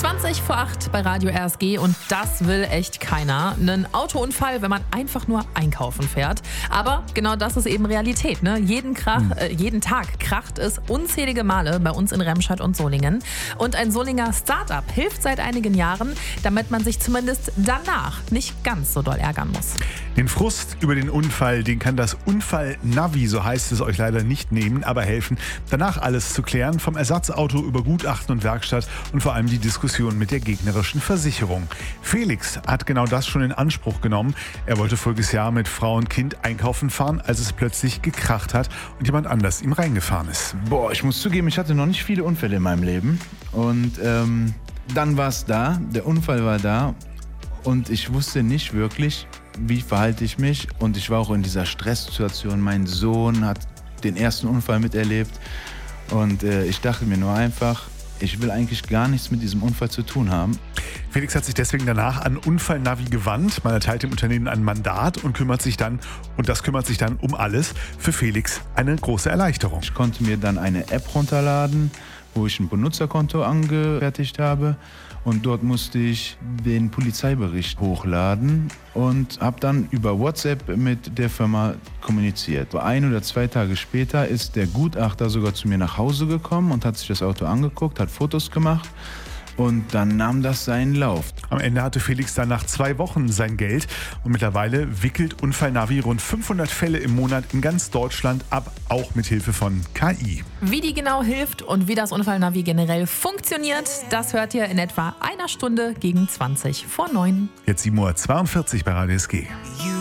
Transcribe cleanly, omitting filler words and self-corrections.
20 vor 8 bei Radio RSG und das will echt keiner. Einen Autounfall, wenn man einfach nur einkaufen fährt. Aber genau das ist eben Realität. Ne? Jeden Tag kracht es unzählige Male bei uns in Remscheid und Solingen. Und ein Solinger Start-up hilft seit einigen Jahren, damit man sich zumindest danach nicht ganz so doll ärgern muss. Den Frust über den Unfall, den kann das Unfall-Navi, so heißt es, euch leider nicht nehmen, aber helfen, danach alles zu klären, vom Ersatzauto über Gutachten und Werkstatt und vor allem die Diskussion mit der gegnerischen Versicherung. Felix hat genau das schon in Anspruch genommen. Er wollte voriges Jahr mit Frau und Kind einkaufen fahren, als es plötzlich gekracht hat und jemand anders ihm reingefahren ist. Ich muss zugeben, ich hatte noch nicht viele Unfälle in meinem Leben. Und dann war es da, der Unfall war da und ich wusste nicht wirklich, wie verhalte ich mich. Und ich war auch in dieser Stresssituation. Mein Sohn hat den ersten Unfall miterlebt und ich dachte mir nur einfach, ich will eigentlich gar nichts mit diesem Unfall zu tun haben. Felix hat sich deswegen danach an Unfallnavi gewandt. Man erteilt dem Unternehmen ein Mandat und kümmert sich dann um alles. Für Felix eine große Erleichterung. Ich konnte mir dann eine App runterladen, wo ich ein Benutzerkonto angefertigt habe. Und dort musste ich den Polizeibericht hochladen und habe dann über WhatsApp mit der Firma kommuniziert. 1 oder 2 Tage später ist der Gutachter sogar zu mir nach Hause gekommen und hat sich das Auto angeguckt, hat Fotos gemacht. Und dann nahm das seinen Lauf. Am Ende hatte Felix dann nach 2 Wochen sein Geld und mittlerweile wickelt Unfallnavi rund 500 Fälle im Monat in ganz Deutschland ab, auch mit Hilfe von KI. Wie die genau hilft und wie das Unfallnavi generell funktioniert, das hört ihr in etwa einer Stunde gegen 20 vor 9. Jetzt 7:42 Uhr bei Radio SG.